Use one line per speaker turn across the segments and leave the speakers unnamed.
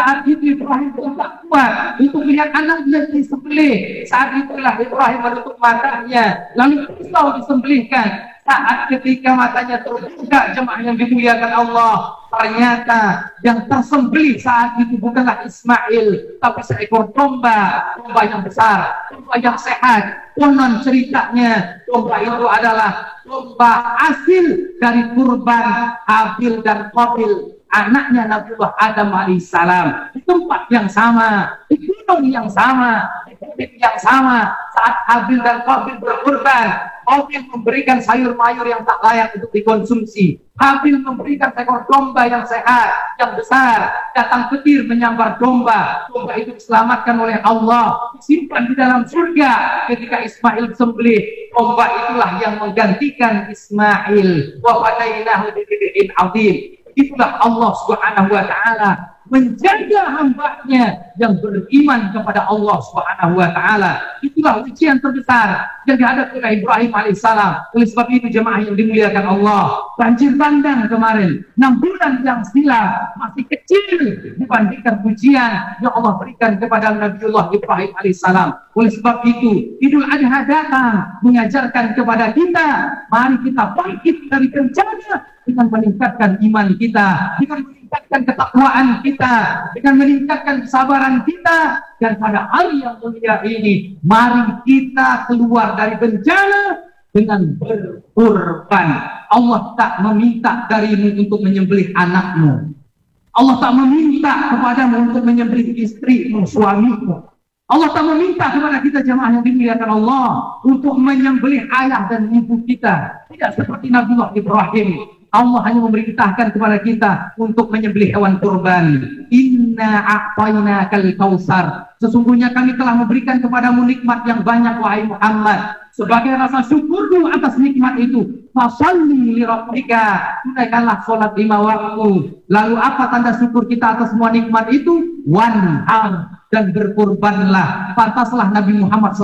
Saat itu Ibrahim pun tak kuat untuk melihat anaknya disembelih. Saat itulah Ibrahim menutup matanya, lalu pisau disembelihkan. Saat ketika matanya terbuka, jemaah yang dimuliakan Allah, ternyata yang tersembelih saat itu bukanlah Ismail, tapi seekor domba yang besar, domba yang sehat. Konon ceritanya domba itu adalah domba hasil dari kurban Habil dan Qabil, anaknya Nabiullah Adam alaihissalam, di tempat yang sama, di gunung yang sama, di bukit yang sama. Saat Habil dan Qabil berkurban, Qabil memberikan sayur mayur yang tak layak untuk dikonsumsi. Habil memberikan seekor domba yang sehat, yang besar. Datang petir menyambar domba. Domba itu diselamatkan oleh Allah, disimpan di dalam surga. Ketika Ismail disembelih, domba itulah yang menggantikan Ismail. Wa fadainahu bidzibhin adzim. Itulah Allah Subhanahu wa taala menjaga hambanya yang beriman kepada Allah Subhanahu wa taala. Itulah ujian terbesar yang dihadapi oleh Ibrahim alaihissalam. Oleh sebab itu jemaah yang dimuliakan Allah, banjir bandang kemarin 6 bulan yang silam masih kecil dibandingkan ujian yang Allah berikan kepada Nabiullah Ibrahim alaihissalam. Oleh sebab itu Idul Adha datang mengajarkan kepada kita, mari kita bangkit dari bencana dengan meningkatkan iman kita, dengan meningkatkan ketakwaan kita, dengan meningkatkan kesabaran kita. Dan pada hari yang mulia ini, mari kita keluar dari bencana dengan berkorban. Allah tak meminta darimu untuk menyembelih anakmu. Allah tak meminta kepadamu untuk menyembelih istrimu, suamimu. Allah tak meminta kepada kita jemaah yang dimuliakan Allah untuk menyembelih ayah dan ibu kita. Tidak seperti Nabiullah Ibrahim. Allah hanya memerintahkan kepada kita untuk menyembelih hewan kurban. Inna a'tainakal kautsar. Sesungguhnya kami telah memberikan kepadamu nikmat yang banyak wahai Muhammad. Sebagai rasa syukurmu atas nikmat itu, fasholli li rabbika, tunaikanlah salat 5 waktu. Lalu apa tanda syukur kita atas semua nikmat itu? Wanhar, dan berkorbanlah. Pantaslah Nabi Muhammad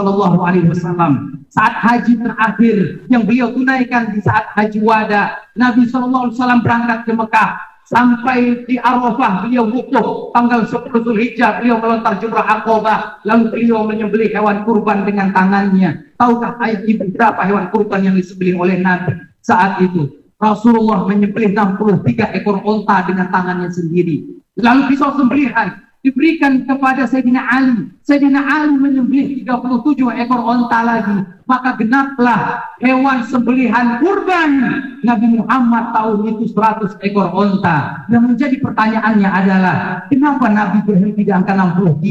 SAW saat haji terakhir yang beliau tunaikan di saat haji wada, Nabi SAW berangkat ke Mekah. Sampai di Arafah beliau wukuf, tanggal 10 Zulhijjah beliau melontar jumrah Aqabah, lalu beliau menyembelih hewan kurban dengan tangannya. Tahukah ayah ibu berapa hewan kurban yang disembelih oleh Nabi saat itu? Rasulullah menyembelih 63 ekor onta dengan tangannya sendiri. Lalu pisau sembelihan diberikan kepada Sayyidina Ali. Sayyidina Ali menyembelih 37 ekor onta lagi. Maka genaplah hewan sembelihan kurban Nabi Muhammad tahun itu 100 ekor onta. Yang menjadi pertanyaannya adalah, kenapa Nabi berhenti di angka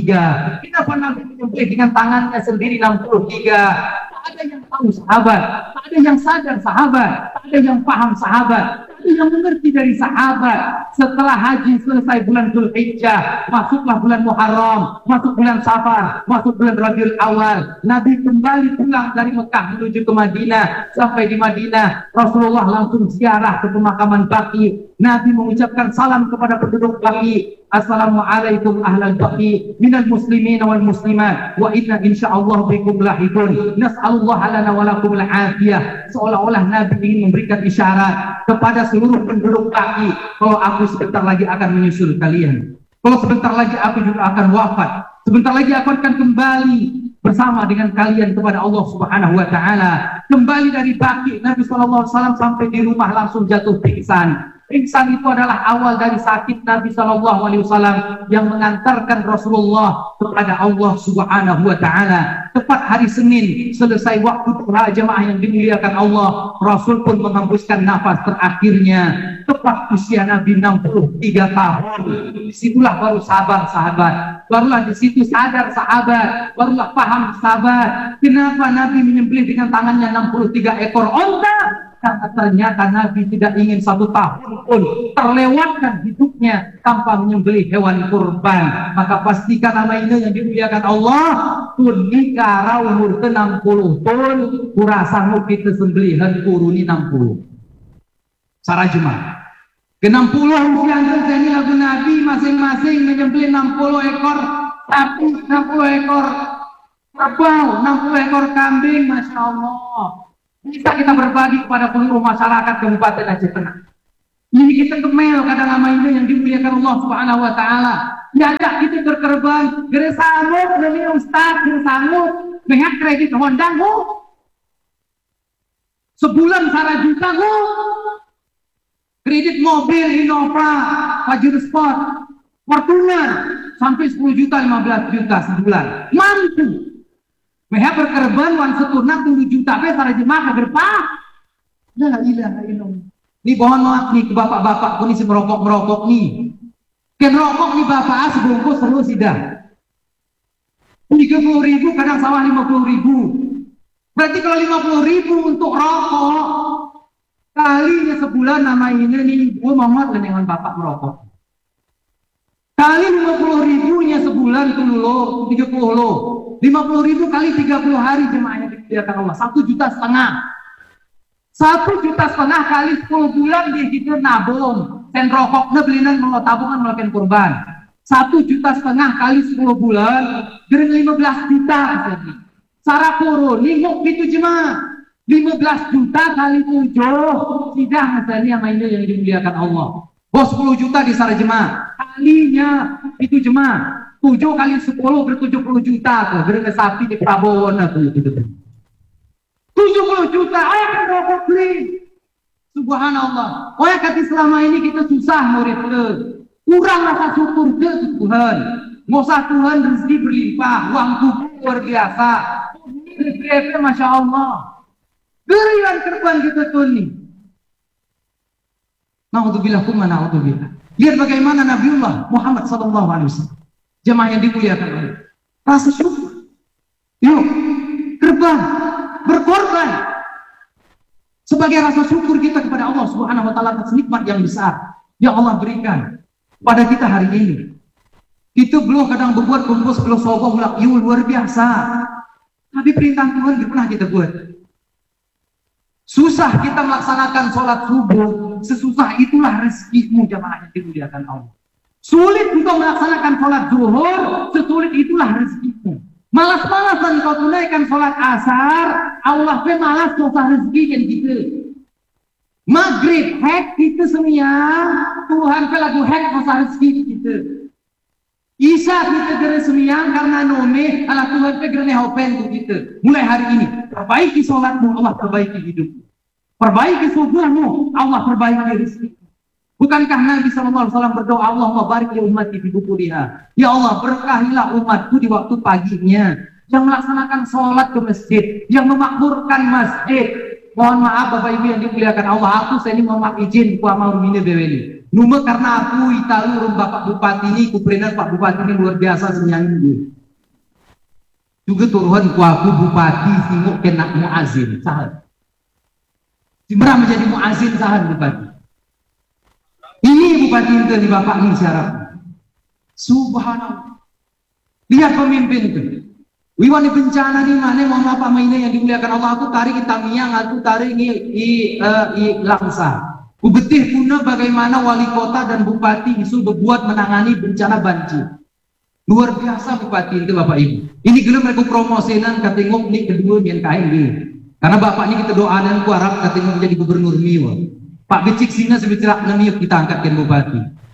63? Kenapa Nabi menyembelih dengan tangannya sendiri 63? Tak ada yang tahu sahabat, tak ada yang sadar sahabat, tak ada yang paham sahabat, tak ada yang mengerti dari sahabat. Setelah haji selesai bulan Zulhijjah, masuklah bulan Muharram, masuk bulan Safar, masuk bulan Rabiul Awal. Nabi kembali pulang dari Mekah menuju ke Madinah. Sampai di Madinah, Rasulullah langsung ziarah ke pemakaman Baqi. Nabi mengucapkan salam kepada penduduk Baqi. Assalamualaikum ahlal Baqi minal muslimin wal muslimat wa inna insyaallah bikum lahikun. Nas'alullah lana wa lakum al-afiyah. Seolah-olah Nabi ingin memberikan isyarat kepada seluruh penduduk Baqi bahwa aku sebentar lagi akan menyusul kalian. Kalau sebentar lagi aku juga akan wafat. Sebentar lagi aku akan kembali bersama dengan kalian kepada Allah Subhanahu wa taala. Kembali dari Baqi, Nabi sallallahu alaihi wasallam sampai di rumah langsung jatuh pingsan. Pingsan itu adalah awal dari sakit Nabi sallallahu alaihi wasallam yang mengantarkan Rasulullah kepada Allah Subhanahu wa taala. Tepat hari Senin selesai waktu duha jemaah yang dimuliakan Allah, Rasul pun menghembuskan nafas terakhirnya. Tepat usia Nabi 63 tahun. Disitulah baru sabar sahabat. Barulah di situ sadar sahabat, barulah paham sahabat. Kenapa Nabi menyembelih dengan tangannya 63 ekor onta? Karena ternyata Nabi tidak ingin 1 tahun pun terlewatkan hidupnya tanpa menyembelih hewan kurban. Maka pastikan nama ini yang dimuliakan Allah, pun nikah umur 60 tahun, kurasa muki tersembelihan kuruni 60. Sarah Jumat. Ke-60 usia terjadi lagu Nabi masing-masing menyembelih 60 ekor sapi, 60 ekor kerbau, 60 ekor kambing, Masya Allah. Bisa kita berbagi kepada seluruh masyarakat Kabupaten Aceh Tengah. Ini kita kemel kadang lama ini yang dimuliakan Allah Subhanahu wa taala. diajak kita berkorban, gere sanggup demi ustaz, gere sanggup mehak kredit Honda sebulan 1 juta kredit mobil Innova, Pajero Sport, Fortuner sampai 10 juta, 15 juta sebulan mampu mehak berkorban wan seturna 7 juta sareng jemaah kagerpah. La ilaha illallah. Ini mohon maaf nih ke bapak-bapak ini merokok nih. Ken rokok nih bapak sebungkus terus sudah. 30.000 kadang sawah 50.000. Berarti kalau 50.000 untuk rokok kalinya sebulan nama ini nih gue mau dengan bapak merokok. Kali 50.000 nya sebulan ke lo 30 lo. 50.000 kali 30 hari jemaahnya dimuliakan Allah 1,5 juta. 1,5 juta kali 10 bulan dia gitu nabung. Sen rokoknya belinan mau tabungan melakukan kurban. 1,5 juta kali 10 bulan, dengan 15 juta. Sarah kurun, ningok gitu jemaah. 15 juta kali 7, tidak misalnya sama ini yang dimuliakan Allah. Bos 10 juta di sarah jemaah. Kalinya itu jemaah. 7 kali 10 ber-70 juta tuh. Dengan sapi di Prabowo tuh gitu. 70 juta, kan rokok beli. Subhanallah. Oh ya kata selama ini kita susah murid ke. Kurang rasa syukur ke Tuhan. Ngusah Tuhan rezeki berlimpah, uang tubuh luar biasa. Rezeki Masya Allah. Berian kerban kita tuh nih. Na'udzubillah kumma na'udzubillah. Lihat bagaimana Nabiullah Muhammad SAW. Jemaah yang dimuliakan oleh. Rasa syukur. Yuk, kerban, berkorban. Sebagai rasa syukur kita kepada Allah Subhanahu wa taala atas nikmat yang besar yang Allah berikan pada kita hari ini. Itu belum kadang berbuat kumpul sebelum soboh luar biasa. Tapi perintah Tuhan tidak pernah kita buat. Susah kita melaksanakan sholat subuh, sesusah itulah rezekimu jamaah yang dimuliakan Allah. Sulit untuk melaksanakan sholat zuhur, sesulit itulah rezekimu. Malas-malasan kau tunaikan sholat asar, Allah pe malas susah rezeki kan gitu. Maghrib hack gitu semua, Tuhan pe lagu hack susah rezeki gitu. Isya kita gere semua karena nome, Allah Tuhan pe gere hopen tuh gitu. Mulai hari ini perbaiki sholatmu, Allah perbaiki hidupmu. Perbaiki subuhmu, Allah perbaiki rezeki. Bukankah Nabi SAW berdoa, Allahumma barik li ummati fi bukuriha. Ya Allah, berkahilah umatku di waktu paginya, yang melaksanakan sholat ke masjid, yang memakmurkan masjid. Mohon maaf Bapak Ibu yang dimuliakan Allah, aku saya ini mohon izin ku amal mine beweli. Nume karena aku italu Bapak Bupati ini, kuprenan Pak Bupati ini luar biasa senyanyi. Juga turuhan ku aku Bupati singuk kena muazin, sahan. Simrah menjadi muazin sahan Bupati. Ini bupati itu di bapak ini syarat. Subhanallah. Lihat pemimpin itu. Wiwan di bencana di mana mohon maaf mainnya yang dimuliakan Allah, aku tarik Tamiang, aku tarik i Langsa. Kubetih puna bagaimana wali kota dan bupati isu berbuat menangani bencana banjir. Luar biasa bupati itu Bapak Ibu. Ini gelem mereka promosinan katengok nih kedua yang kain ini. Karena bapak ini kita doa dan ku harap katengok menjadi gubernur Miwa. Pak Becik Sina sebetulnya namiuk kita angkatkan bupati.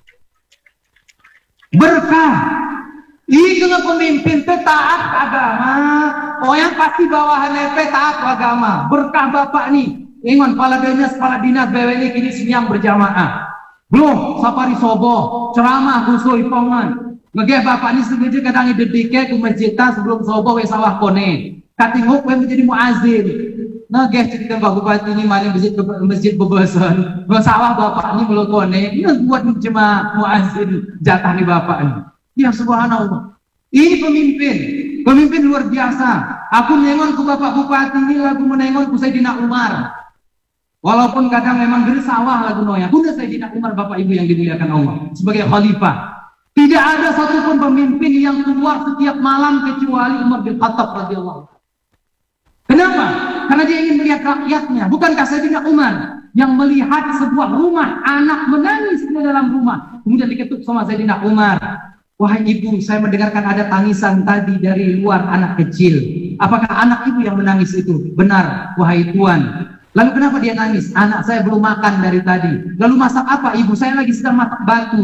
Berkah. Itu pemimpin taat agama. Oh yang pasti bawahan taat agama. Berkah bapak nih. Ingon kepala dinas BWN kini sinyam berjamaah. Belum sapari sobo, ceramah kusoi pongan. Ngegeh bapak ini sengaja kadang dedike ke masjid sebelum sobo we sawah kone. Katinguk we menjadi muazin. Nah, guys, cerita Pak Bupati ini mana masjid bebesan, sawah bapak ini melokone, ini buat jemaah muazin jatah nih bapak ini. Ya subhanallah. Ini pemimpin luar biasa. Aku menengon ke bapak Bupati ini lagu menengon ku Sayyidina Umar. Walaupun kadang memang dari sawah lagu noya, kuda Sayyidina Umar Bapak Ibu yang dimuliakan Allah sebagai khalifah. Tidak ada satupun pemimpin yang keluar setiap malam kecuali Umar bin Khattab radhiyallahu. Kenapa? Karena dia ingin melihat rakyatnya. Bukankah Sayyidina Umar yang melihat sebuah rumah, anak menangis di dalam rumah. Kemudian diketuk sama Sayyidina Umar. Wahai ibu, saya mendengarkan ada tangisan tadi dari luar anak kecil. Apakah anak ibu yang menangis itu? Benar, wahai tuan. Lalu kenapa dia nangis? Anak saya belum makan dari tadi. Lalu masak apa ibu? Saya lagi sedang masak batu.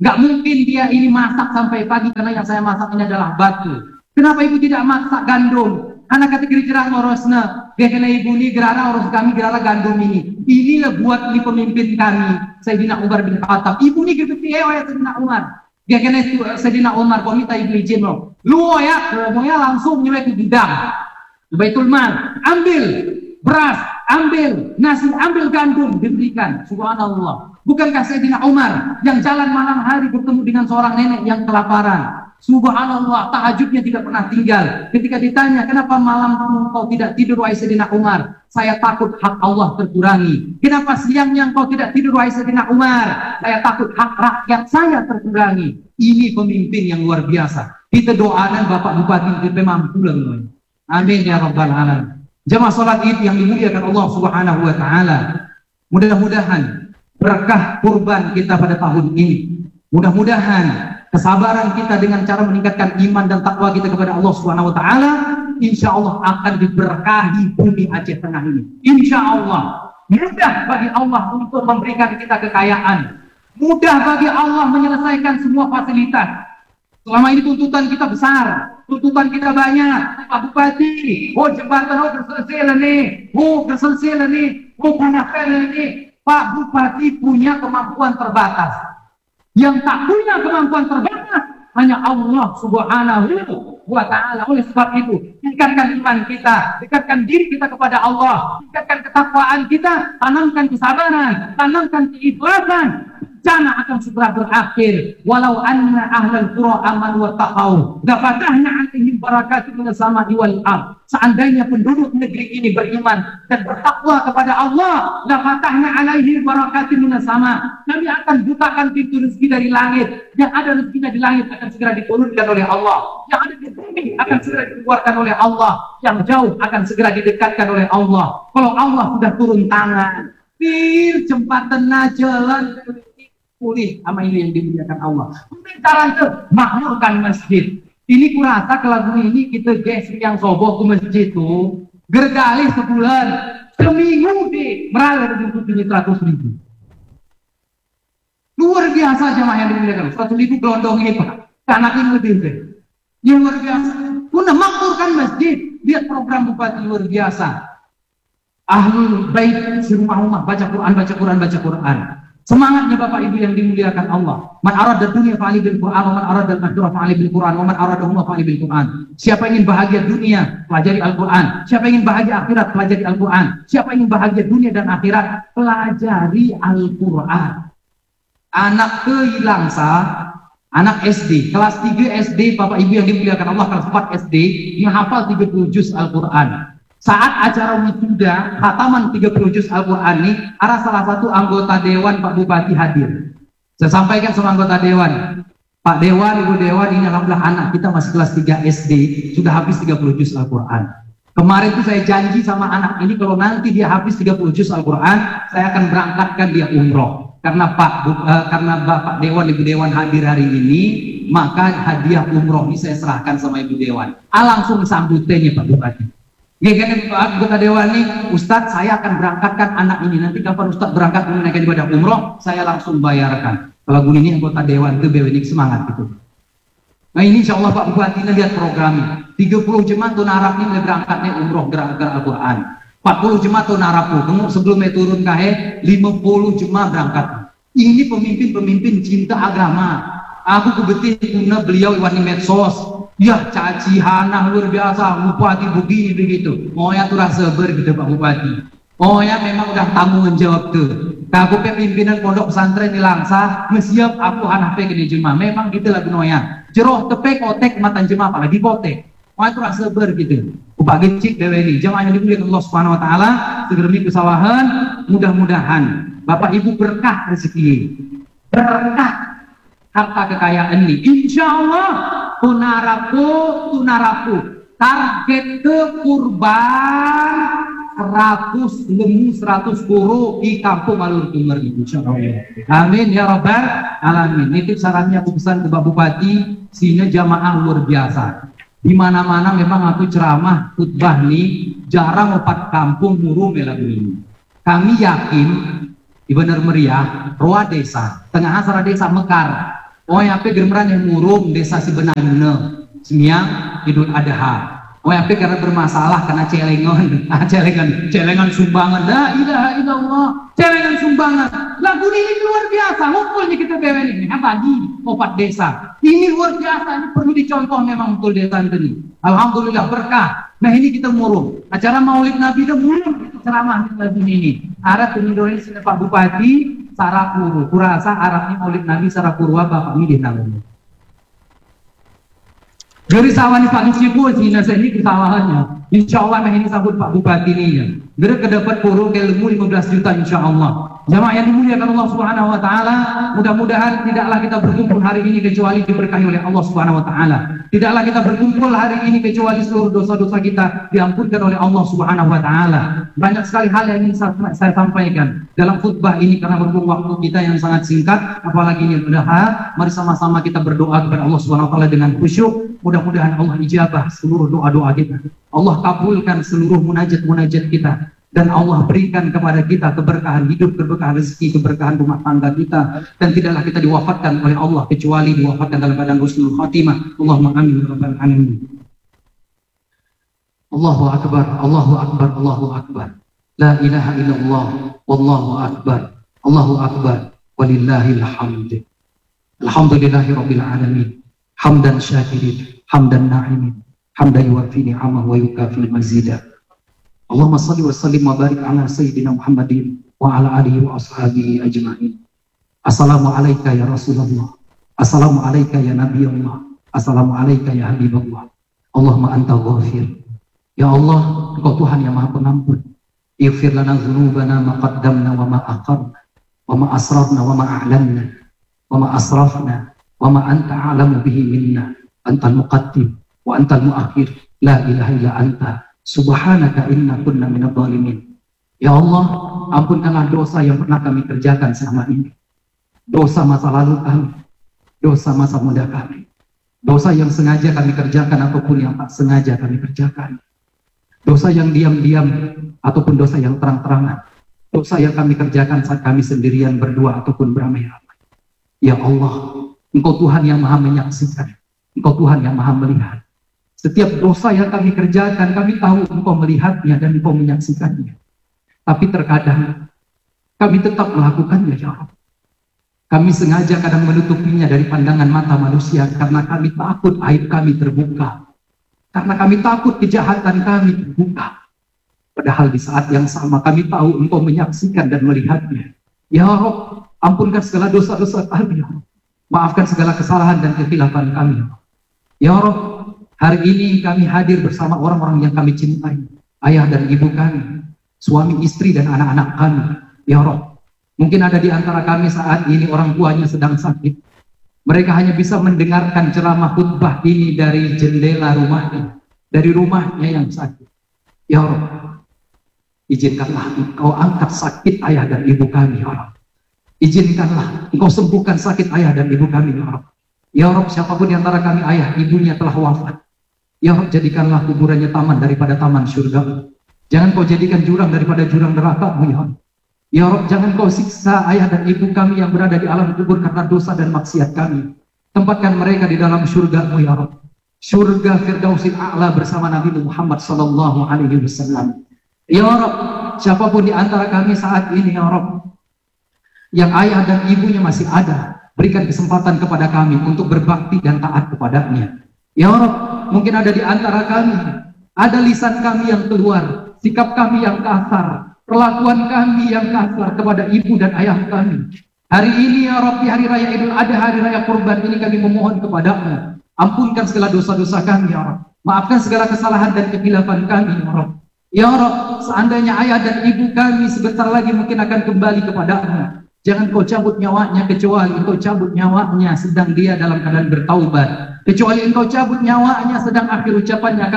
Nggak mungkin dia ini masak sampai pagi karena yang saya masak ini adalah batu. Kenapa ibu tidak masak gandum? Anak kategori gerah ngorosna, dia kena ibu ini gerana oros kami gerana gandum ini. Inilah buat ini pemimpin kami, Sayyidina Umar bin Khattab. Ibu ini gitu ya Sayyidina Umar. Dia kena Sayyidina Umar, kau minta ibu izin loh. Lu ya langsung nyulek ke gudang, Baitul Mal, ambil beras, ambil nasi, ambil gandum, diberikan. Subhanallah. Bukankah Sayyidina Umar yang jalan malam hari bertemu dengan seorang nenek yang kelaparan? Subhanallah, tahajudnya tidak pernah tinggal. Ketika ditanya, kenapa malam kau tidak tidur, wahai Sayyidina Umar? Saya takut hak Allah terkurangi. Kenapa siangnya kau tidak tidur, wahai Sayyidina Umar? Saya takut hak rakyat saya terkurangi. Ini pemimpin yang luar biasa. Kita doakan Bapak Bupati kita mampu lah. Amin ya Rabbal Alamin. Jamaah salat Id yang dimuliakan Allah Subhanahu wa taala. Mudah-mudahan berkah kurban kita pada tahun ini. Mudah-mudahan kesabaran kita dengan cara meningkatkan iman dan takwa kita kepada Allah Subhanahu wa taala, insya Allah akan diberkahi bumi Aceh Tengah ini. Insya Allah mudah bagi Allah untuk memberikan kita kekayaan. Mudah bagi Allah menyelesaikan semua fasilitas. Selama ini tuntutan kita besar, tuntutan kita banyak. Pak Bupati, jembatan berselesai nih, berselesai nih, kenapa nih? Pak Bupati punya kemampuan terbatas. Yang tak punya kemampuan terbatas hanya Allah Subhanahu wa taala. Oleh sebab itu, tingkatkan iman kita, dekatkan diri kita kepada Allah, tingkatkan ketakwaan kita, tanamkan kesabaran, tanamkan keikhlasan. Bencana akan segera berakhir. Walau anna ahlal qura amanu wattaqau la fatahna 'alaihim barakatin minas sama'i wal ardh. Seandainya penduduk negeri ini beriman dan bertakwa kepada Allah, la fatahna 'alaihim barakatin minas sama'. Kami akan bukakan pintu rezeki dari langit. Yang ada rezekinya di langit akan segera diturunkan oleh Allah. Yang ada di bumi akan segera dikeluarkan oleh Allah. Yang jauh akan segera didekatkan oleh Allah. Kalau Allah sudah turun tangan, jembatan jalan pulih sama ini yang dimuliakan Allah. Pemerintahan itu makmurkan masjid. Ini kurasa ke lagu ini kita gesek yang soboh ke masjid itu gergali sebulan, seminggu di merala di 100.000. Luar biasa jamaah yang dimuliakan. 100.000 gelondong ini Pak. Anak ini lebih deh. Yang luar biasa. Pun makmurkan masjid. Lihat program bupati luar biasa. Ahlul bait di rumah-rumah baca Quran, baca Quran, baca Quran. Semangatnya Bapak Ibu yang dimuliakan Allah. Man arada dunia fa'ali bil Qur'an, wa man arada al-akhirah fa'ali bil Qur'an, wa man arada huma fa'ali bil Qur'an. Siapa ingin bahagia dunia, pelajari Al-Qur'an. Siapa ingin bahagia akhirat, pelajari Al-Qur'an. Siapa ingin bahagia dunia dan akhirat, pelajari Al-Qur'an. Anak Keilangsa, anak SD, kelas 3 SD, Bapak Ibu yang dimuliakan Allah, kelas 4 SD, menghafal 30 juz Al-Qur'an. Saat acara wisuda, khataman 30 juz Al-Quran ini, ada salah satu anggota Dewan Pak Bupati hadir. Saya sampaikan sama anggota Dewan, Pak Dewan, Ibu Dewan, ini alhamdulillah anak kita masih kelas 3 SD, sudah habis 30 juz Al-Quran. Kemarin itu saya janji sama anak ini, kalau nanti dia habis 30 juz Al-Quran, saya akan berangkatkan dia umroh. Karena Bapak Dewan, Ibu Dewan hadir hari ini, maka hadiah umroh ini saya serahkan sama Ibu Dewan. Langsung sambutnya Pak Bupati. Anggota Dewan nih, Ustadz saya akan berangkatkan anak ini. Nanti kapan Ustadz berangkat menunaikan ibadah umroh, saya langsung bayarkan. Kalau ini anggota Dewan itu BWNIK semangat gitu. Nah ini insya Allah Pak Bupati lihat programnya. 30 jemaah tuh narap ini berangkatnya umroh gerak-gerak Al-Quran. 40 jemaah tuh narapu. Sebelumnya turun kahe 50 jemaah berangkat. Ini pemimpin-pemimpin cinta agama. Aku kebetulan guna beliau iwani medsos. Ya caci hana luar biasa, bupati begini begitu. Oh ya tuh rasa ber gitu Pak Bupati. Oh ya memang udah tanggung jawab tuh. Aku pimpinan pondok pesantren di Langsa, mesiap aku anak pe ke jemaah. Memang gitu lagu noya. Jeroh tepe kotek matan jemaah apalagi kotek. Oh itu rasa ber gitu. Upagi cik dewe ini. Jemaah yang dimuliakan Allah Subhanahu Wa Taala, segera kesawahan. Mudah-mudahan Bapak Ibu berkah rezeki, berkah harta kekayaan ini. Insya Allah tunarapu target ke kurban 100 lemu 100 kuru di kampung Alur Timur insya Allah. Amin ya Rabbal Alamin. Nitip sarannya aku pesan ke Pak Bupati, sini jamaah luar biasa. Di mana-mana memang aku ceramah khutbah nih jarang opat kampung murung lagu ini. Kami yakin di Bener Meriah, Roa Desa, Tengah Asara Desa Mekar. apa germeran yang murung desa sebenarnya semiang Idul Adha. Apa karena bermasalah karena celengan sumbangan. La ilaha illallah, celengan sumbangan. Lagu ini luar biasa. Ngumpulnya kita bewen ini bagi opat desa. Ini luar biasa. Ini perlu dicontoh memang betul desa ini. Alhamdulillah berkah. Nah ini kita murung. Acara Maulid Nabi itu murung ceramah lagu ini. Arab pengidoin sini Pak Bupati Sarapuru. Kurasa Arabnya Maulid Nabi Sarapurwa Bapak ini namanya. Dari sawah ini Pak Nusyibu sini ini kesawahannya. Insya Allah ini sabut Pak Bupati ini. Dari kedapat puru ke ilmu 15 juta insya Allah. Jamaah yang dimuliakan Allah Subhanahu Wa Taala, mudah-mudahan tidaklah kita berkumpul hari ini kecuali diberkahi oleh Allah Subhanahu Wa Taala. Tidaklah kita berkumpul hari ini kecuali seluruh dosa-dosa kita diampunkan oleh Allah Subhanahu Wa Taala. Banyak sekali hal yang ingin saya sampaikan dalam khutbah ini karena berhubung waktu kita yang sangat singkat, apalagi ini mudah. Mari sama-sama kita berdoa kepada Allah Subhanahu Wa Taala dengan khusyuk. Mudah-mudahan Allah ijabah seluruh doa-doa kita. Allah kabulkan seluruh munajat-munajat kita. Dan Allah berikan kepada kita keberkahan hidup, keberkahan rezeki, keberkahan rumah tangga kita. Dan tidaklah kita diwafatkan oleh Allah kecuali diwafatkan dalam keadaan husnul khatimah. Allahumma amin ya rabbal alamin. Allahu akbar, Allahu akbar, Allahu akbar. La ilaha illallah, wallahu akbar. Allahu akbar, walillahil hamd. Alhamdulillahi rabbil alamin. Hamdan syakirin, hamdan na'imin, hamdan yuwafi ni'amah wa yukafi mazidah. Allahumma salli wa sallim wa barik ala sayyidina Muhammadin wa ala alihi wa ashabihi ajma'in. Assalamu alayka ya Rasulullah. Assalamu alayka ya Nabi Allah. Assalamu alayka ya Habibullah. Allahumma anta ghafir. Ya Allah, Engkau Tuhan yang Maha Pengampun. Ighfir lana dzunubana ma qaddamna wa ma akharna wa ma asrafna wa ma a'lanna wa ma asrafna wa ma anta a'lamu bihi minna. Antal muqaddim wa antal muakhir. La ilaha illa anta. Subhanaka inna kunna minadh dhalimin. Ya Allah, ampunkanlah dosa yang pernah kami kerjakan selama ini. Dosa masa lalu kami, dosa masa muda kami, dosa yang sengaja kami kerjakan ataupun yang tak sengaja kami kerjakan, dosa yang diam-diam ataupun dosa yang terang-terangan, dosa yang kami kerjakan saat kami sendirian berdua ataupun beramai-ramai. Ya Allah, Engkau Tuhan yang Maha menyaksikan, Engkau Tuhan yang Maha melihat. Setiap dosa yang kami kerjakan, kami tahu Engkau melihatnya dan Engkau menyaksikannya. Tapi terkadang kami tetap melakukannya, ya Allah. Kami sengaja kadang menutupinya dari pandangan mata manusia karena kami takut aib kami terbuka. Karena kami takut kejahatan kami terbuka. Padahal di saat yang sama kami tahu Engkau menyaksikan dan melihatnya. Ya Rabb, ampunkan segala dosa-dosa kami, ya Rabb. Maafkan segala kesalahan dan kekhilafan kami, ya Rabb. Ya Rabb, hari ini kami hadir bersama orang-orang yang kami cintai, ayah dan ibu kami, suami, istri, dan anak-anak kami. Ya Rabb, mungkin ada di antara kami saat ini orang tuanya sedang sakit. Mereka hanya bisa mendengarkan ceramah khutbah ini dari jendela rumahnya, dari rumahnya yang sakit. Ya Rabb, izinkanlah Engkau angkat sakit ayah dan ibu kami, ya Rabb. Izinkanlah Engkau sembuhkan sakit ayah dan ibu kami, ya Rabb. Ya Rabb, siapapun di antara kami ayah, ibunya telah wafat, ya Rabb, jadikanlah kuburannya taman daripada taman surga. Jangan Kau jadikan jurang daripada jurang neraka, ya Rabb. Ya Rabb, jangan Kau siksa ayah dan ibu kami yang berada di alam kubur karena dosa dan maksiat kami. Tempatkan mereka di dalam surga-Mu, ya Rabb. Surga Firdausil A'la bersama Nabi Muhammad sallallahu alaihi wasallam. Ya Rabb, siapapun di antara kami saat ini, ya Rabb, yang ayah dan ibunya masih ada, berikan kesempatan kepada kami untuk berbakti dan taat kepadanya. Ya Rabb, mungkin ada di antara kami, ada lisan kami yang keluar, sikap kami yang kasar, perlakuan kami yang kasar kepada ibu dan ayah kami. Hari ini ya Rabb, di hari raya Idul Adha, hari raya kurban ini kami memohon kepada-Mu. Ampunkan segala dosa-dosa kami, ya Rabb. Maafkan segala kesalahan dan kekhilafan kami, ya Rabb. Ya Rabb, seandainya ayah dan ibu kami sebentar lagi mungkin akan kembali kepada-Mu. Jangan Kau cabut nyawanya kecuali Engkau cabut nyawanya sedang dia dalam keadaan bertaubat. Kecuali Engkau cabut nyawanya sedang akhir ucapannya